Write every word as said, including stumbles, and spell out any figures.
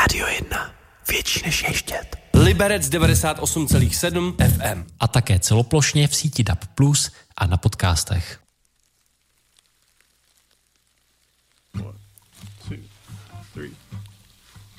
Rádio jedna. Větší než ještět. Liberec devadesát osm celá sedm F M. A také celoplošně v síti D A B plus a na podcastech. One, two, three.